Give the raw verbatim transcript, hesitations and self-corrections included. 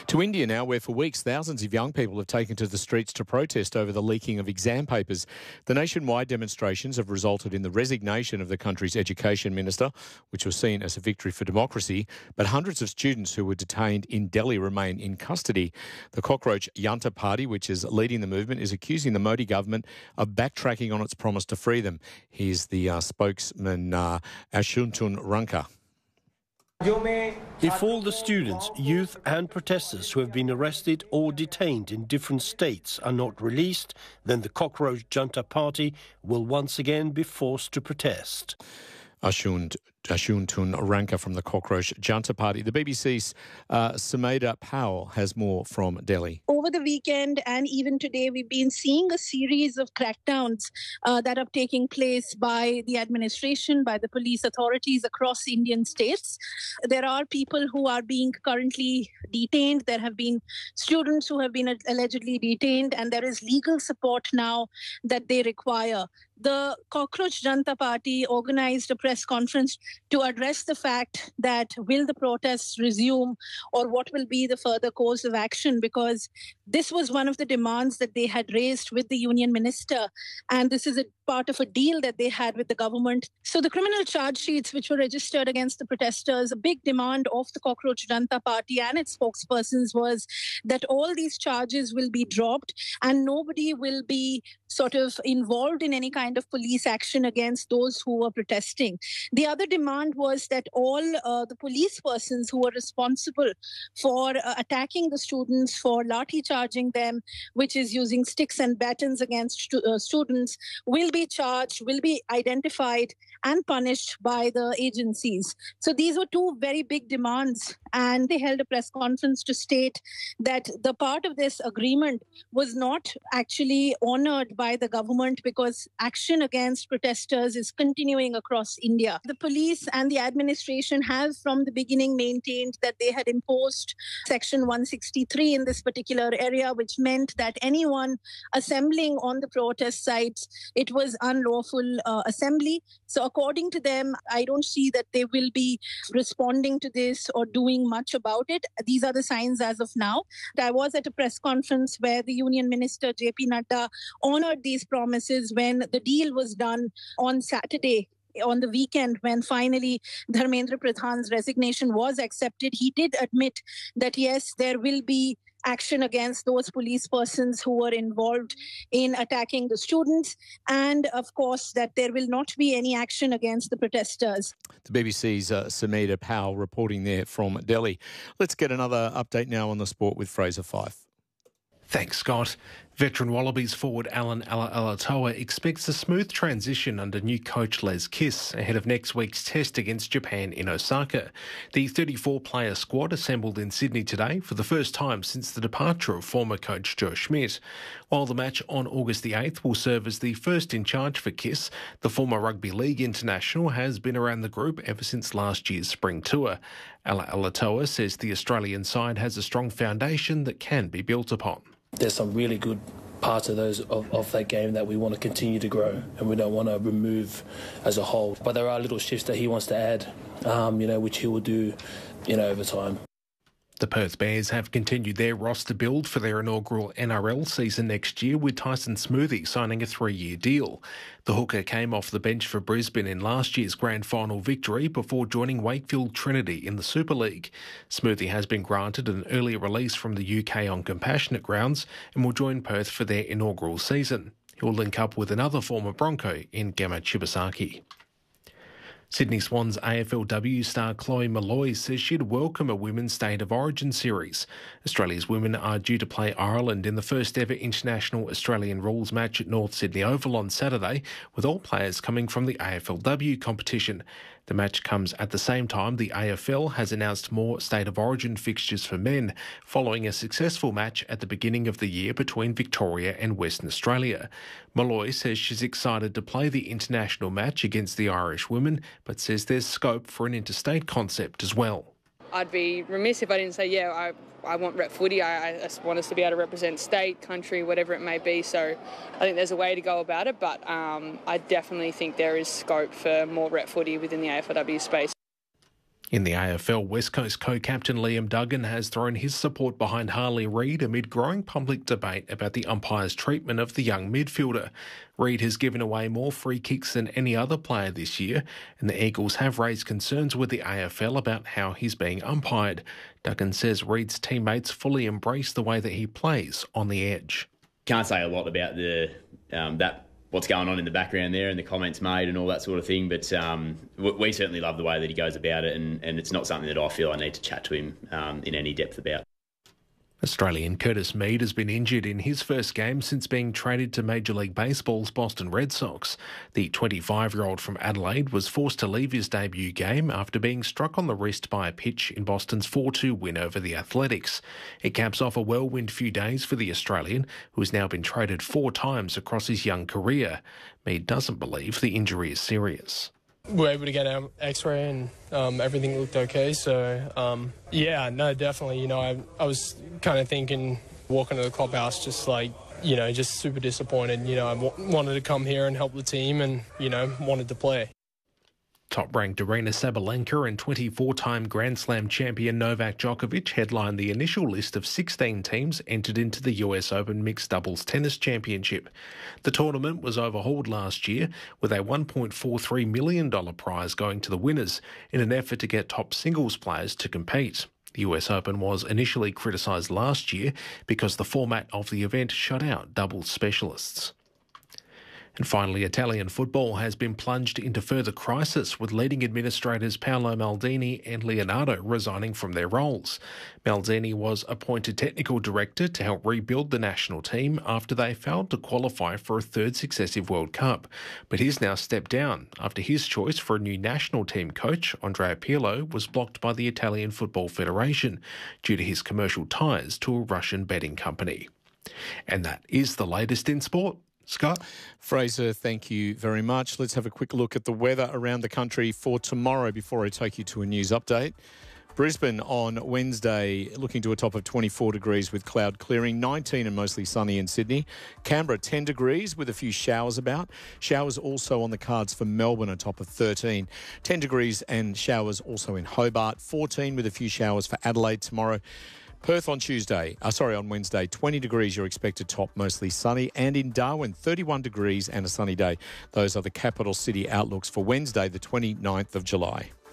To India now, where for weeks thousands of young people have taken to the streets to protest over the leaking of exam papers. The nationwide demonstrations have resulted in the resignation of the country's education minister, which was seen as a victory for democracy. But hundreds of students who were detained in Delhi remain in custody. The Cockroach Janta Party, which is leading the movement, is accusing the Modi government of backtracking on its promise to free them. Here's the uh, spokesman, uh, Ashuntun Ranka. If all the students, youth and protesters who have been arrested or detained in different states are not released, then the Cockroach Janta Party will once again be forced to protest. Ashuntun Ranka from the Cockroach Janta Party. The B B C's uh, Sumedha Powell has more from Delhi. Over the weekend and even today, we've been seeing a series of crackdowns uh, that are taking place by the administration, by the police authorities across Indian states. There are people who are being currently detained. There have been students who have been allegedly detained, and there is legal support now that they require. The Cockroach Janta Party organized a press conference to address the fact that will the protests resume or what will be the further course of action, because this was one of the demands that they had raised with the union minister, and this is a part of a deal that they had with the government. So the criminal charge sheets which were registered against the protesters, a big demand of the Cockroach Janta Party and its spokespersons was that all these charges will be dropped and nobody will be sort of involved in any kind of police action against those who were protesting. The other demand was that all uh, the police persons who were responsible for uh, attacking the students, for lathi charging them, which is using sticks and batons against stu- uh, students, will be charged, will be identified and punished by the agencies. So these were two very big demands, and they held a press conference to state that the part of this agreement was not actually honored by the government because action against protesters is continuing across India. The police and the administration have from the beginning maintained that they had imposed Section one sixty-three in this particular area, which meant that anyone assembling on the protest sites, it was unlawful uh, assembly. So according to them, I don't see that they will be responding to this or doing much about it. These are the signs as of now. I was at a press conference where the Union Minister J P Nadda honored these promises when the deal was done on Saturday. On the weekend, when finally Dharmendra Pradhan's resignation was accepted, he did admit that, yes, there will be action against those police persons who were involved in attacking the students, and of course that there will not be any action against the protesters. The B B C's uh, Sumedha Powell reporting there from Delhi. Let's get another update now on the sport with Fraser Fyfe. Thanks, Scott. Veteran Wallabies forward Alan Alaalatoa expects a smooth transition under new coach Les Kiss ahead of next week's test against Japan in Osaka. The thirty-four-player squad assembled in Sydney today for the first time since the departure of former coach Joe Schmidt. While the match on August the eighth will serve as the first in charge for Kiss, the former rugby league international has been around the group ever since last year's spring tour. Alaalatoa says the Australian side has a strong foundation that can be built upon. There's some really good parts of those of, of that game that we want to continue to grow, and we don't want to remove as a whole. But there are little shifts that he wants to add, um, you know, which he will do, you know, over time. The Perth Bears have continued their roster build for their inaugural N R L season next year, with Tyson Smoothy signing a three-year deal. The hooker came off the bench for Brisbane in last year's grand final victory before joining Wakefield Trinity in the Super League. Smoothy has been granted an early release from the U K on compassionate grounds and will join Perth for their inaugural season. He'll link up with another former Bronco in Gemma Chibasaki. Sydney Swans A F L W star Chloe Molloy says she'd welcome a Women's State of Origin series. Australia's women are due to play Ireland in the first ever international Australian rules match at North Sydney Oval on Saturday, with all players coming from the A F L W competition. The match comes at the same time the A F L has announced more State of Origin fixtures for men, following a successful match at the beginning of the year between Victoria and Western Australia. Molloy says she's excited to play the international match against the Irish women, but says there's scope for an interstate concept as well. I'd be remiss if I didn't say, yeah, I, I want rep footy. I, I just want us to be able to represent state, country, whatever it may be. So I think there's a way to go about it, but um, I definitely think there is scope for more rep footy within the A F L W space. In the A F L, West Coast co-captain Liam Duggan has thrown his support behind Harley Reid amid growing public debate about the umpire's treatment of the young midfielder. Reid has given away more free kicks than any other player this year, and the Eagles have raised concerns with the A F L about how he's being umpired. Duggan says Reid's teammates fully embrace the way that he plays on the edge. Can't say a lot about the um, that. what's going on in the background there and the comments made and all that sort of thing. But um, we certainly love the way that he goes about it, and, and it's not something that I feel I need to chat to him um, in any depth about. Australian Curtis Mead has been injured in his first game since being traded to Major League Baseball's Boston Red Sox. The twenty-five-year-old from Adelaide was forced to leave his debut game after being struck on the wrist by a pitch in Boston's four two win over the Athletics. It caps off a whirlwind few days for the Australian, who has now been traded four times across his young career. Mead doesn't believe the injury is serious. We were able to get an x-ray and um, everything looked okay. So, um, yeah, no, definitely. You know, I, I was kind of thinking, walking to the clubhouse, just like, you know, just super disappointed. You know, I w- wanted to come here and help the team and, you know, wanted to play. Top-ranked Aryna Sabalenka and twenty-four-time Grand Slam champion Novak Djokovic headlined the initial list of sixteen teams entered into the U S Open Mixed Doubles Tennis Championship. The tournament was overhauled last year with a one point four three million dollars prize going to the winners in an effort to get top singles players to compete. The U S Open was initially criticised last year because the format of the event shut out doubles specialists. And finally, Italian football has been plunged into further crisis with leading administrators Paolo Maldini and Leonardo resigning from their roles. Maldini was appointed technical director to help rebuild the national team after they failed to qualify for a third successive World Cup. But he's now stepped down after his choice for a new national team coach, Andrea Pirlo, was blocked by the Italian Football Federation due to his commercial ties to a Russian betting company. And that is the latest in sport. Scott? Fraser, thank you very much. Let's have a quick look at the weather around the country for tomorrow before I take you to a news update. Brisbane on Wednesday looking to a top of twenty-four degrees with cloud clearing, nineteen and mostly sunny in Sydney. Canberra ten degrees with a few showers about. Showers also on the cards for Melbourne, a top of thirteen. ten degrees and showers also in Hobart. fourteen with a few showers for Adelaide tomorrow. Perth on Tuesday, uh, sorry, on Wednesday, twenty degrees, you're expected top, mostly sunny. And in Darwin, thirty-one degrees and a sunny day. Those are the capital city outlooks for Wednesday, the twenty-ninth of July.